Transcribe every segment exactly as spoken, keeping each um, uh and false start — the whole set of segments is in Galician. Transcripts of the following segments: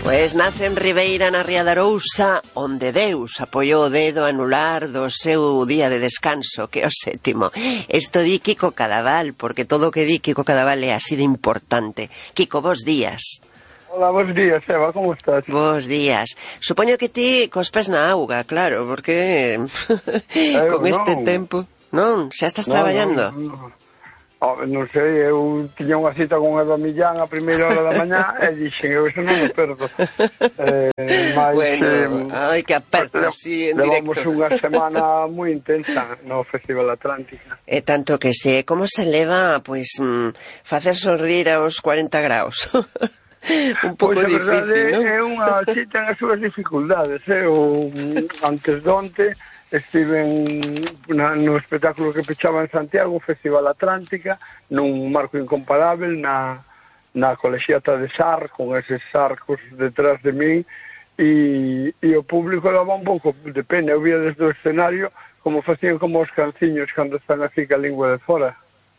Pois nace en Ribeira, na Ría de Arousa, onde Deus apoiou o dedo a anular do seu día de descanso, que é o sétimo. Isto di Kiko Cadaval, porque todo o que di Kiko Cadaval é así de importante. Kiko, bos días. Hola, bos días, Eva, como estás? Bos días. Supoño que ti cos pés na auga, claro, porque con este non. tempo... Non? Xa estás no, traballando? Non, non. Oh, non sei, eu tiña unha cita con Eva Millán a primeira hora da mañá e dixen, eu iso non o perdo. Eh, mas, bueno, eh, ai, que aperto pues, así en directo. Levamos unha semana moi intensa no Festival Atlántica. E tanto que se, como se leva, pois, mm, facer sorrir aos cuarenta graus? Un pouco pois, difícil, verdade, non? É unha cita en as súas dificultades, eh? O, antes de onte estiven na, no espectáculo que pechaba en Santiago, o Festival Atlántica, nun marco incomparable na, na colexiata de Sar, con eses arcos detrás de mí, e, e o público daba un pouco de pena. Eu vía desde o escenario como facían como os canciños cando están así ca lingua de fora.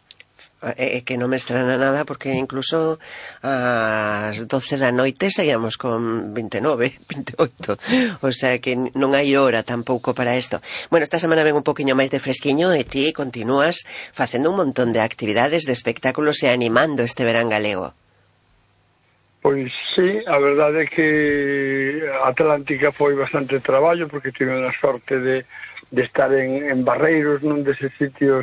É que non me estrana nada, porque incluso ás doce da noite seguíamos con vinte e nove, vinte e oito, o sea que non hai hora tampouco para isto. Bueno, esta semana ven un poquinho máis de fresquiño e ti continúas facendo un montón de actividades, de espectáculos e animando este verán galego. Pois sí, a verdade é que Atlántica foi bastante traballo, porque tive a sorte de, de estar en, en Barreiros, nun deses sitios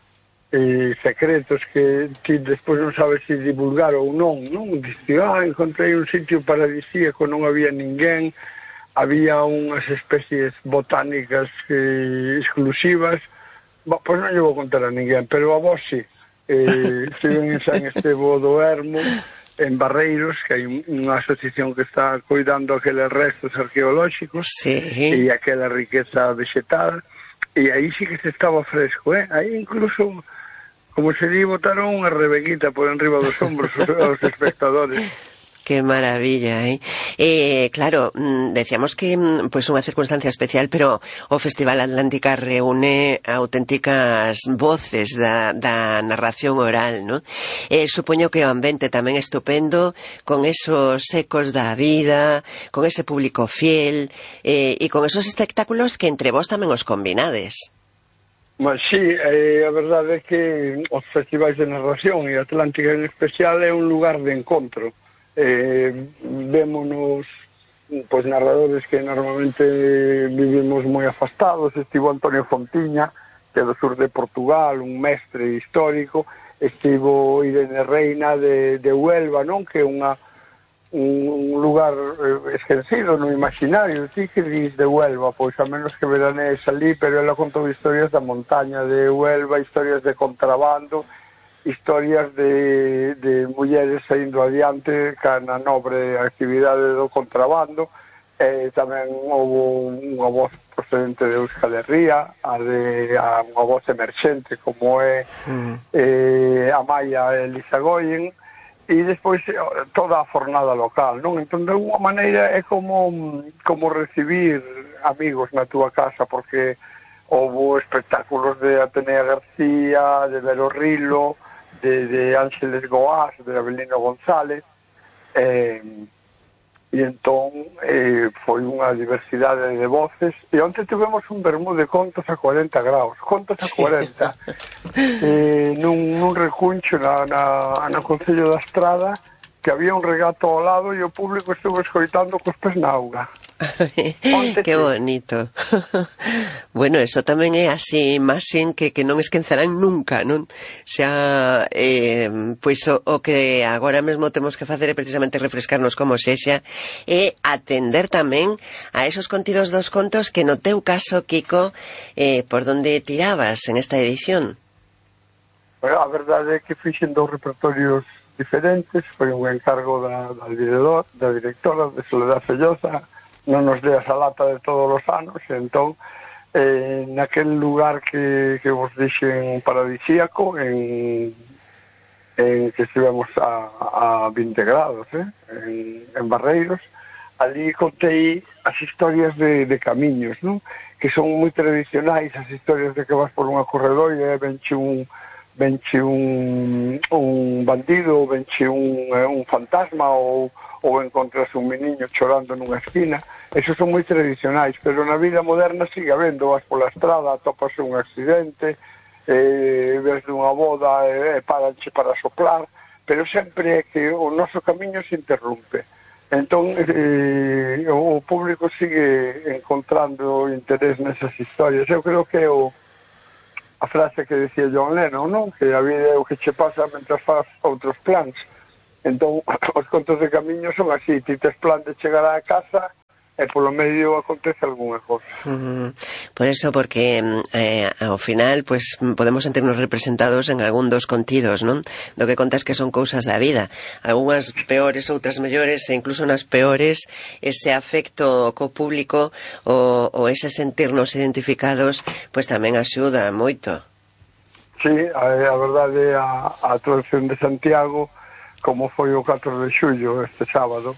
eh, secretos que ti despois non sabes se divulgar ou non, non? Dice, ah, encontrei un sitio paradisíaco, non había ninguén, había unhas especies botánicas eh, exclusivas, bah, pois non lle vou contar a ninguén, pero a vos sí. Eh, estiven en San Estevo do Ermo, en Barreiros, que hai unha asociación que está cuidando aqueles restos arqueolóxicos, sí, e aquela riqueza vegetal, e aí sí que se estaba fresco, eh? Aí incluso, como se di, botaron unha rebequita por enriba dos ombros aos espectadores. Qué maravilla, eh? Eh, claro, decíamos que pues unha circunstancia especial, pero o Festival Atlántica reúne auténticas voces da, da narración oral, ¿no? Eh, supoño que o ambiente tamén é estupendo, con esos ecos da vida, con ese público fiel, eh, e con esos espectáculos que entre vos tamén os combinades. Mas sí, eh, a verdade é que os festivais de narración e Atlántica en especial é un lugar de encontro. Eh, vémonos pois narradores que normalmente vivimos moi afastados. Estivo Antonio Fontiña, que é do sur de Portugal, un mestre histórico. Estivo Irene Reina de, de Huelva, non? Que é unha un lugar eh, esquecido no imaginario. Ti que dis de Huelva, pois a menos que veranees ali, pero ela contou historias da montaña de Huelva, historias de contrabando, historias de, de mulleres saindo adiante na nobre actividade do contrabando. Eh, tamén houve unha voz procedente de Euskal Herria, a de a unha voz emerxente como é eh, Amaya Elizagoyen, e despois toda a fornada local, non? Entón, de alguma maneira é como como recibir amigos na túa casa, porque houve espectáculos de Atenea García, de Vero Rilo, de, de Ángeles Goás, de Abelino González, eh, e entón eh, foi unha diversidade de voces, e onte tivemos un vermú de contos a cuarenta graus, contos a cuarenta, eh, nun, nun recuncho na, na, na Concello da Estrada, que había un regato ao lado e o público estuvo escoitando cos pés na auga. Que bonito. Bueno, eso tamén é así, máis en que, que non esquenzarán nunca, non? Xa, eh, pois o, o que agora mesmo temos que facer é precisamente refrescarnos como sexa e atender tamén a esos contidos dos contos que no teu caso, Kiko, eh, por donde tirabas en esta edición. Bueno, a verdade é que fixen dous repertorios diferentes, foi un encargo da, da, director, da directora de Soledad Felloza, non nos deas a lata de todos os anos, entón eh, naquel lugar que, que vos dixen paradisíaco, en, en que estivemos a, a vinte grados, eh, en, en Barreiros, ali contei as historias de, de camiños, non? Que son moi tradicionais, as historias de que vas por unha corredoira e venche un venche un, un bandido, venche un, un fantasma ou, ou encontras un meniño chorando nunha esquina. Esos son moi tradicionais, pero na vida moderna sigue habendo, vas pola estrada, topas un accidente, eh, ves dunha boda e eh, paranche para soplar, pero sempre é que o noso camiño se interrumpe. Entón, eh, o público sigue encontrando interés nesas historias. Eu creo que é o a frase que decía John Lennon, non? Que a vida é o que che pasa mentre faz outros plans. Entón, os contos de camiño son así, ti tes plan de chegar á casa e polo medio acontece algunha cosa. Uh-huh. Por eso, porque eh, ao final, pues podemos sentirnos representados en algún dos contidos, non? Do que contas que son cousas da vida. Algúnas peores, outras mellores, e incluso nas peores, ese afecto co público ou, ou ese sentirnos identificados, pues tamén axuda moito. Sí, a, a verdade, a, a traducción de Santiago, como foi o catro de xullo este sábado,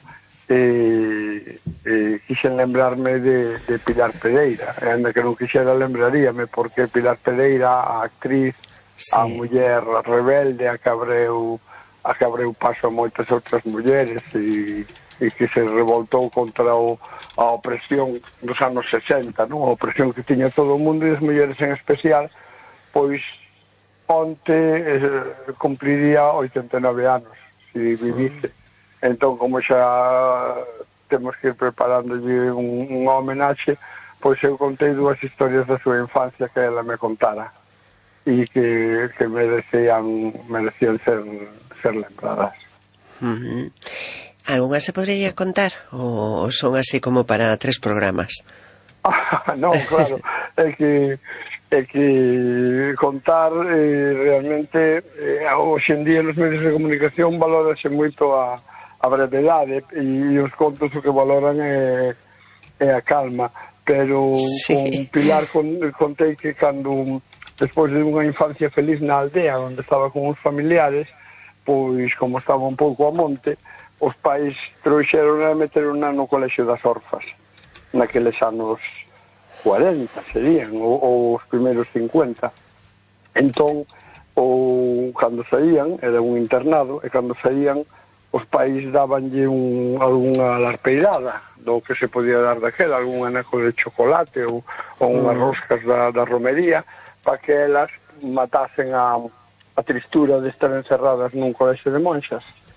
e, e quixen lembrarme de, de Pilar Pereira, e ainda que non quixera lembraríame, porque Pilar Pereira, a actriz, sí, a muller rebelde, a que abreu, a que abreu paso a moitas outras mulleres e, e que se revoltou contra o, a opresión dos anos sesenta, non? A opresión que tiña todo o mundo e as mulleres en especial, pois onte eh, cumpliría oitenta e nove anos se vivice. Entón, como xa temos que ir preparándolle un, un homenaxe, pois eu contei dúas historias da súa infancia que ela me contara e que, que merecían, merecían ser, ser lembradas. Uh-huh. Alguna se podría contar? Ou son así como para tres programas? Non, claro, é que é que contar eh, realmente eh, hoxe en día nos medios de comunicación valórase moito a a brevedade e os contos o que valoran é, é a calma, pero sí, con Pilar con, contei que cando despois de unha infancia feliz na aldea onde estaba con os familiares, pois como estaba un pouco a monte, os pais trouxeron a meter unha no colexio das orfas naqueles anos cuarenta serían, ou, ou os primeiros cincuenta. Entón, ou cando saían, era un internado, e cando saían os pais dabanlle un, algunha larpeirada do que se podía dar daquela, algún anaco de chocolate ou, ou unhas roscas da, da romería, para que elas matasen a, a tristura de estar encerradas nun colexio de monxas.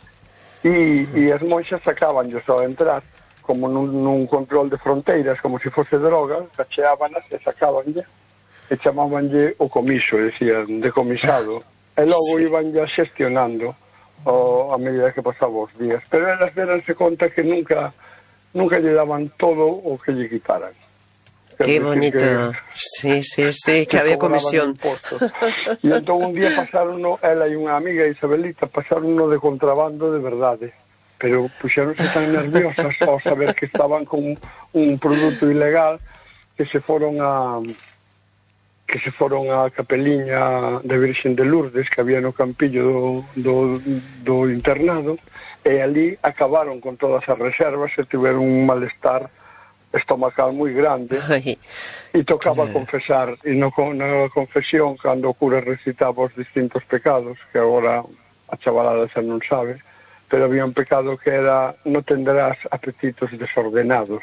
E, e as monxas sacabanlle só a entrar, como nun, nun control de fronteiras, como se fose droga, cacheábanas e sacabanlle, e chamabanlle o comiso, decían, decomisado. E logo ibanlle xestionando o, a medida que pasaba os días, pero elas deranse conta que nunca nunca lle daban todo o que lle quitaran. Qué bonito, que, sí, sí, sí, que, que había comisión. E entón un día pasaron, ela e unha amiga, Isabelita, pasaron no de contrabando de verdade, pero puxeronse tan nerviosas ao saber que estaban con un produto ilegal que se foron a que se foron a Capeliña de Virxen de Lourdes que había no campillo do, do, do internado, e ali acabaron con todas as reservas e tiveron un malestar estomacal moi grande. Ay, e tocaba claro confesar, e no, na confesión, cando o cura recitaba os distintos pecados, que agora a chavalada xa non sabe, pero había un pecado que era no tendrás apetitos desordenados,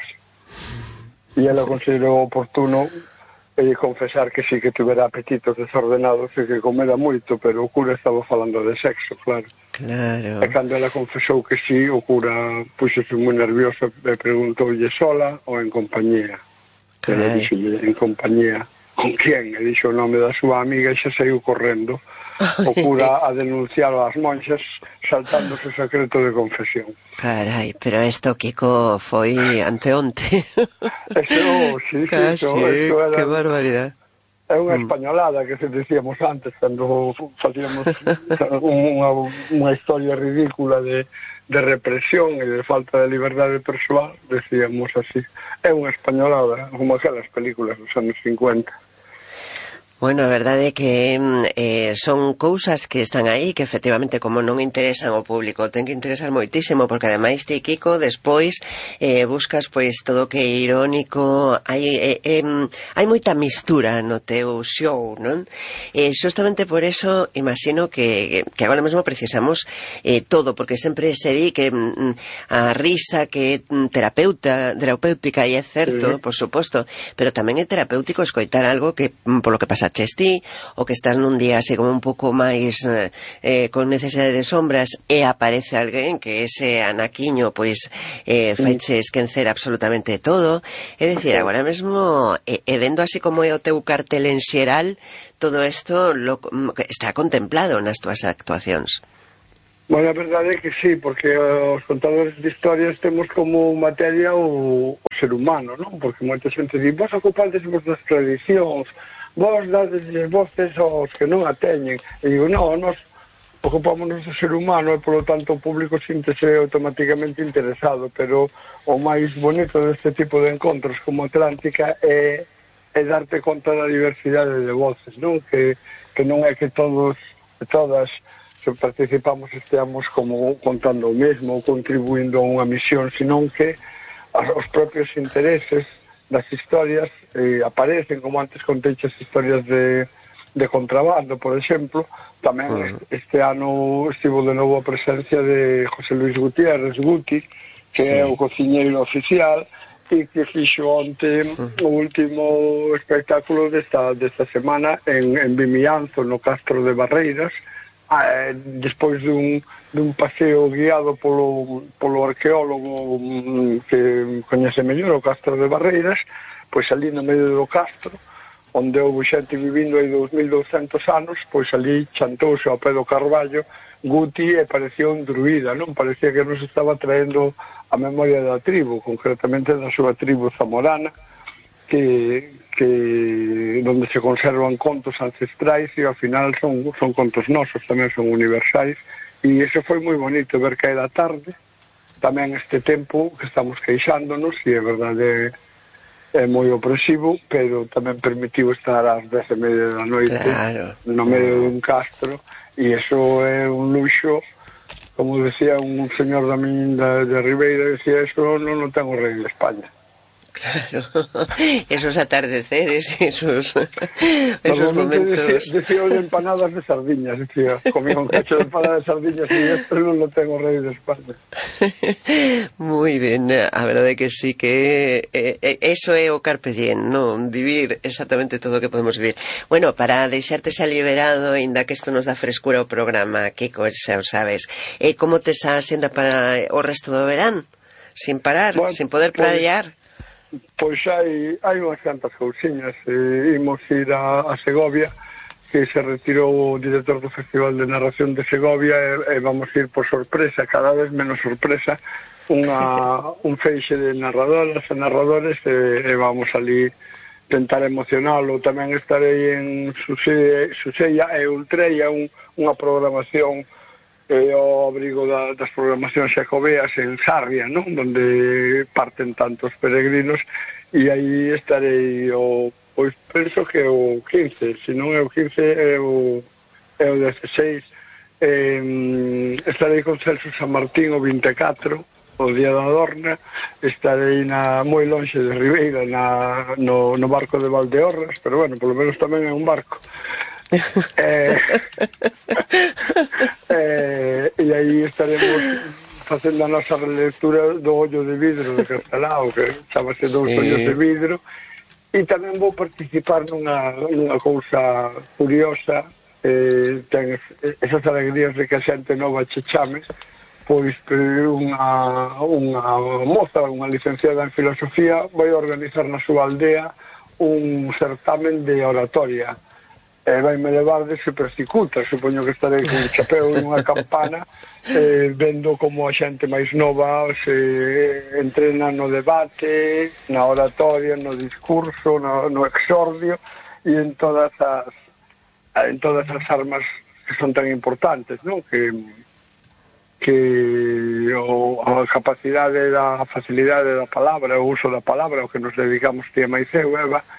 e ela considerou oportuno e confesar que sí que tuvera apetitos desordenados e que comera moito, pero o cura estaba falando de sexo, claro. Claro. E cando ela confesou que sí, o cura puxose moi nervioso e preguntoulle sola ou en compañía. Que ela dixolle en compañía. Con quen? E dixo o nome da súa amiga e xa saiu correndo o cura a denunciar as monxas saltándose o secreto de confesión. Carai, pero isto, Kiko, foi anteonte. Eso, sí, casi, sí, eso era, que barbaridade. É unha españolada que se decíamos antes, cando facíamos unha, unha historia ridícula de, de represión e de falta de liberdade persoal, decíamos así. É unha españolada, como aquelas películas dos anos cincuenta. Bueno, a verdade é que eh, son cousas que están aí que efectivamente como non interesan ao público ten que interesar moitísimo, porque ademais ti, Kiko, despois eh, buscas pois todo o que é irónico, hai eh, eh, hai moita mistura no teu show, non? Eh, justamente por eso imagino que, que agora mesmo precisamos eh, todo, porque sempre se di que mm, a risa que é terapeuta, terapéutica, e é certo, sí, por suposto, pero tamén é terapéutico escoitar algo que polo que pasa ti, o que estás nun día así como un pouco máis eh, con necesidade de sombras e aparece alguén que ese anaquiño pois eh, faiche esquecer absolutamente todo, é dicir, agora mesmo e, e vendo así como é o teu cartel en xeral, todo isto lo, está contemplado nas túas actuacións. Bueno, a verdade é que sí, porque os contadores de historias temos como materia o, o ser humano, non? Porque moita xente di, vos ocupades vos das tradicións, vos dades voces aos que non a teñen. E digo, non, nós ocupámonos do ser humano e, polo tanto, o público síntese automáticamente interesado, pero o máis bonito deste tipo de encontros como Atlántica é, é darte conta da diversidade de voces, non? Que, que non é que todos e todas se participamos esteamos como contando o mesmo ou contribuindo a unha misión, senón que os propios intereses das historias eh, aparecen, como antes contei as historias de, de contrabando, por exemplo. Tamén uh -huh. este, este ano estivo de novo a presencia de José Luis Gutiérrez, Guti, que sí, é o cociñeiro oficial, e que fixo onte uh -huh. o último espectáculo desta, desta semana en, en Vimianzo, no Castro de Barreiras, eh, despois dun, dun paseo guiado polo, polo arqueólogo que coñece mellor o Castro de Barreiras, pois ali no medio do castro, onde houve xente vivindo hai dos mil douscentos anos, pois ali chantouse ao pé do Carballo Guti e parecía un druida, non? Parecía que nos estaba traendo a memoria da tribu, concretamente da súa tribu zamorana, que que onde se conservan contos ancestrais e ao final son, son contos nosos, tamén son universais, e iso foi moi bonito ver caer a tarde, tamén este tempo que estamos queixándonos, e é verdade é moi opresivo, pero tamén permitiu estar ás dez e media da noite, claro, no medio dun castro, e iso é un luxo, como decía un señor da min de, de Ribeira, decía, iso non o ten o rei de España. Claro, esos atardeceres, esos, esos momentos. Decía, decía de empanadas de sardiñas, decía, comía un cacho de empanadas de sardiñas e esto non lo tengo rei de España. Moi ben, a verdade é que sí que eh, eh, eso é o carpe diem, non? Vivir exactamente todo o que podemos vivir. Bueno, para deixarte xa liberado, ainda que isto nos dá frescura ao programa, Kiko, xa o sabes, eh, como te xa senda para o resto do verán? Sin parar, bueno, sin poder pradear? Pois hai, hai unhas cantas cousiñas. Eh, imos ir a, a Segovia, que se retirou o director do Festival de Narración de Segovia, e, e vamos ir por sorpresa, cada vez menos sorpresa, unha, un feixe de narradoras e narradores, e, e vamos ali tentar emocionalo. Tamén estarei en Suseia e Ultreia, un, unha programación e ao abrigo da, das programacións xacobeas en Sarria, non? Donde parten tantos peregrinos, e aí estarei o, pois penso que o quince, se non é o quince é o, é o dezasseis, eh, estarei con Celso San Martín o vinte e catro, o día da Dorna, estarei na moi lonxe de Ribeira, na, no, no barco de Valdeorras, pero bueno, polo menos tamén é un barco. eh, eh, e aí estaremos facendo a nosa relectura do Ollo de Vidro de Castelao, que chamase Dous sí. Ollos de Vidro, e tamén vou participar nunha, nunha cousa curiosa, eh, ten esas alegrías de que a xente nova che chame, pois unha, unha moza, unha licenciada en filosofía, vai organizar na súa aldea un certamen de oratoria. E vai me levar de superciculta, supoño que estarei con un chapeu e unha campana, eh, vendo como a xente máis nova se entrena no debate, na oratoria, no discurso, no, no exordio, e en todas as en todas as armas que son tan importantes, non? Que, que o, a capacidade da a facilidade da palabra, o uso da palabra, o que nos dedicamos tía máis eu, Eva,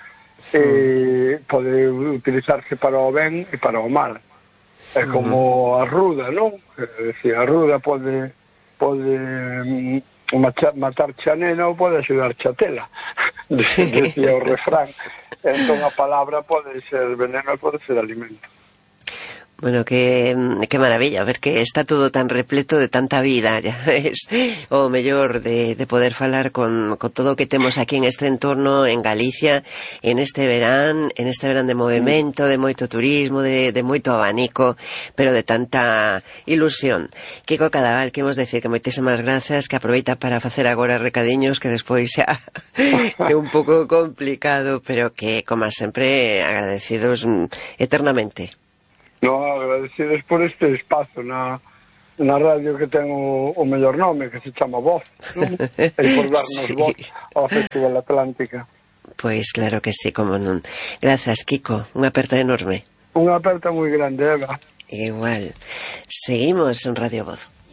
e pode utilizarse para o ben e para o mal. É como a ruda, non? É dicir, a ruda pode pode matar a nena ou pode axudar a tela, decía o refrán. Entón a palabra pode ser veneno e pode ser alimento. Bueno, que, que maravilla, ver que está todo tan repleto de tanta vida, ya es o mellor de, de poder falar con, con todo o que temos aquí en este entorno, en Galicia, en este verán, en este verán de movimento, de moito turismo, de, de moito abanico, pero de tanta ilusión. Kiko Cadaval, que imos decir que moitísimas grazas, que aproveita para facer agora recadiños, que despois xa é un pouco complicado, pero que, como sempre, agradecidos eternamente. No, agradecidos por este espazo na, na radio que ten o, o mellor nome, que se chama Voz, non? E por darnos sí. Voz ao Festival Atlántica. Pois claro que sí, como non. Grazas, Kiko, unha aperta enorme. Unha aperta moi grande, Eva. Igual. Seguimos en Radio Voz.